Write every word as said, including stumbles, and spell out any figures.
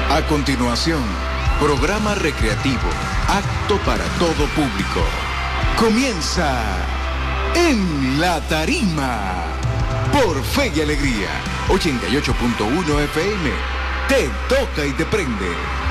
A continuación, programa recreativo, apto para todo público. Comienza En la Tarima por Fe y Alegría, ochenta y ocho punto uno F M. Te toca y te prende.